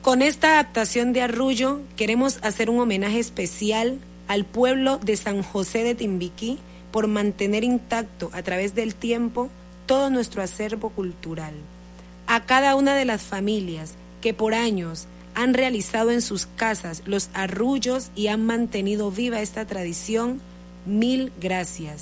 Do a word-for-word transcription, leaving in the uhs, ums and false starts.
Con esta adaptación de Arrullo queremos hacer un homenaje especial al pueblo de San José de Timbiquí por mantener intacto a través del tiempo todo nuestro acervo cultural. A cada una de las familias que por años han realizado en sus casas los arrullos y han mantenido viva esta tradición, mil gracias.